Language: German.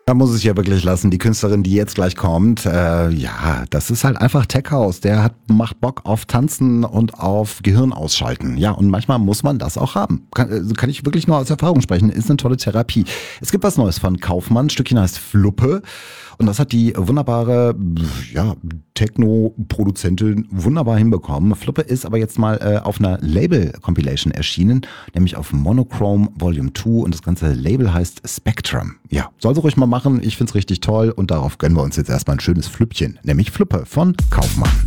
Da muss ich ja wirklich lassen. Die Künstlerin, die jetzt gleich kommt, ja, das ist halt einfach Tech House. Macht Bock auf Tanzen und auf Gehirn ausschalten. Ja, und manchmal muss man das auch haben. Kann ich wirklich nur aus Erfahrung sprechen. Ist eine tolle Therapie. Es gibt was Neues von Kaufmann. Das Stückchen heißt Fluppe. Und das hat die wunderbare, ja, Techno-Produzentin wunderbar hinbekommen. Fluppe ist aber jetzt mal auf einer Label-Compilation erschienen, nämlich auf Monochrome Volume 2 und das ganze Label heißt Spectrum. Ja, soll sie ruhig mal machen. Ich find's richtig toll und darauf gönnen wir uns jetzt erstmal ein schönes Flüppchen, nämlich Fluppe von Kaufmann.